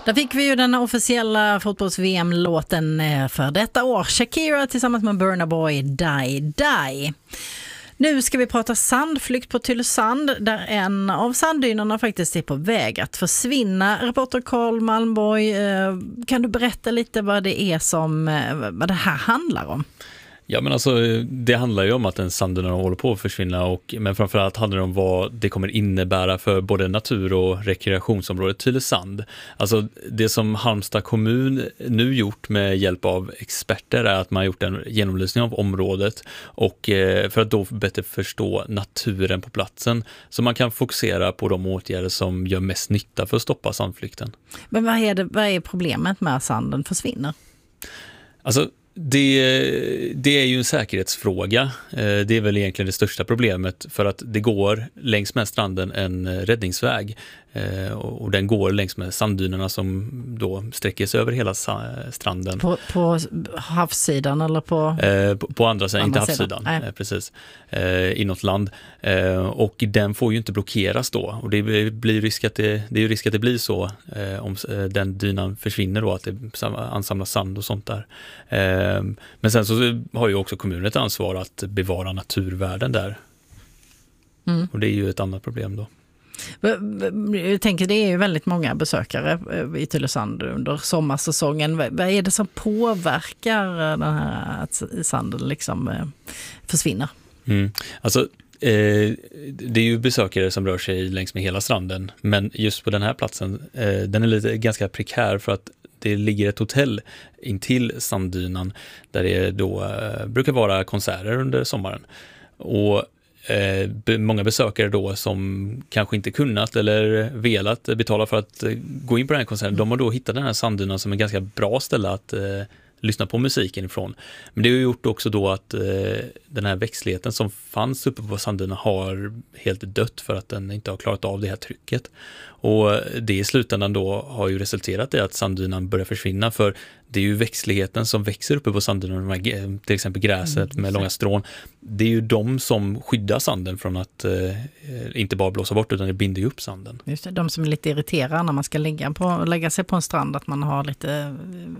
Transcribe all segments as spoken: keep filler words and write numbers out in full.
Där fick vi ju den officiella fotbolls-V M-låten för detta år. Shakira tillsammans med Burna Boy, Die Die. Nu ska vi prata sandflykt på Tylösand där en av sanddynerna faktiskt är på väg att försvinna. Reporter Carl Malmborg, kan du berätta lite vad det är som, vad det här handlar om? Ja, men alltså det handlar ju om att en sanddyna håller på att försvinna, och, men framförallt handlar det om vad det kommer innebära för både natur- och rekreationsområdet Tylösand. Alltså det som Halmstad kommun nu gjort med hjälp av experter är att man har gjort en genomlysning av området, och eh, för att då bättre förstå naturen på platsen, så man kan fokusera på de åtgärder som gör mest nytta för att stoppa sandflykten. Men vad är, det, vad är problemet med att sanden försvinner? Alltså Det, det är ju en säkerhetsfråga. Det är väl egentligen det största problemet, för att det går längs med stranden en räddningsväg, och den går längs med sanddynerna som då sträcker sig över hela stranden. På, på havssidan eller på? Eh, på, på andra sidan, andra inte havssidan, sidan. Eh, precis. Eh, inåt land. Eh, och den får ju inte blockeras då. Och det blir risk att det, det är ju risk att det blir så eh, om den dynan försvinner då, att det ansamlas sand och sånt där. Eh, men sen så har ju också kommunen ett ansvar att bevara naturvärden där. Mm. Och det är ju ett annat problem då. Jag tänker, det är ju väldigt många besökare i Tylösand under sommarsäsongen. Vad är det som påverkar den här att sanden liksom försvinner? Mm. Alltså eh, det är ju besökare som rör sig längs med hela stranden, men just på den här platsen eh, den är lite ganska prekär, för att det ligger ett hotell intill sanddynan där det då eh, brukar vara konserter under sommaren. Och Eh, många besökare då som kanske inte kunnat eller velat betala för att eh, gå in på den här konserten, de har då hittat den här sanddynan som en ganska bra ställe att eh, lyssna på musiken ifrån. Men det har gjort också då att eh, den här växtligheten som fanns uppe på sanddynan har helt dött, för att den inte har klarat av det här trycket. Och det i slutändan då har ju resulterat i att sanddynan börjar försvinna, för det är ju växtligheten som växer uppe på sanddynan, till exempel gräset med långa strån. Det är ju de som skyddar sanden från att eh, inte bara blåsa bort, utan det binder ju upp sanden. Just det, de som är lite irriterade när man ska lägga, på, lägga sig på en strand, att man har lite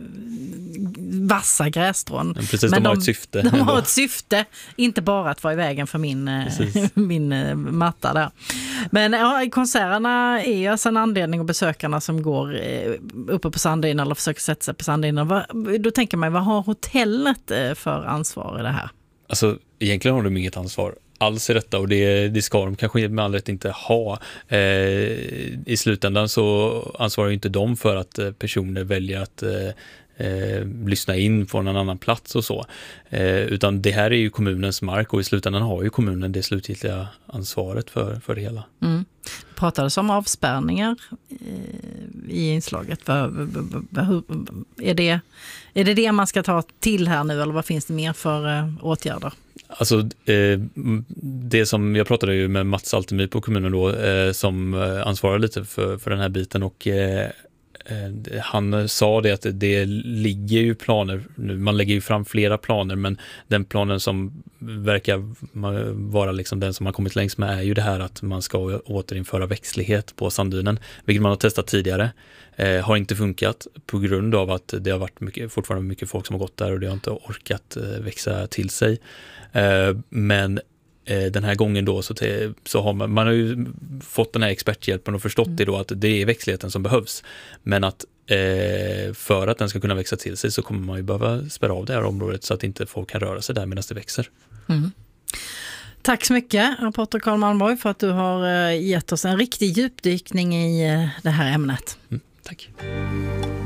vassa grässtrån. Men precis, Men de, de har ett syfte. De har ett syfte, inte bara att vara i vägen för min, min matta där. Men ja, konserterna är ju alltså en anledning, och besökarna som går uppe på sanddynan eller försöker sätta sig på sanddynan. Då tänker man, vad har hotellet för ansvar i det här? Alltså, egentligen har de inget ansvar alls i detta, och det, det ska de kanske med all rätt inte ha. Eh, I slutändan så ansvarar ju inte de för att personer väljer att eh, Eh, lyssna in på en annan plats och så. Eh, utan det här är ju kommunens mark, och i slutändan har ju kommunen det slutgiltiga ansvaret för, för det hela. Mm. Det pratades om avspärrningar eh, i inslaget. För, hur, är, det, är det det man ska ta till här nu, eller vad finns det mer för eh, åtgärder? Alltså eh, det som jag pratade ju med Mats Altemir på kommunen då, eh, som ansvarar lite för, för den här biten, och eh, han sa det att det ligger ju planer nu, man lägger ju fram flera planer, men den planen som verkar vara liksom den som har kommit längst med är ju det här att man ska återinföra växtlighet på sanddynen, vilket man har testat tidigare. Eh, har inte funkat på grund av att det har varit mycket, fortfarande mycket folk som har gått där, och det har inte orkat eh, växa till sig. Eh, men den här gången då så, till, så har man, man har ju fått den här experthjälpen och förstått mm. det då, att det är växtligheten som behövs, men att eh, för att den ska kunna växa till sig så kommer man ju behöva spärra av det här området så att inte folk kan röra sig där medan det växer. Mm. Tack så mycket, reporter Carl Malmborg, för att du har gett oss en riktig djupdykning i det här ämnet. Mm, tack.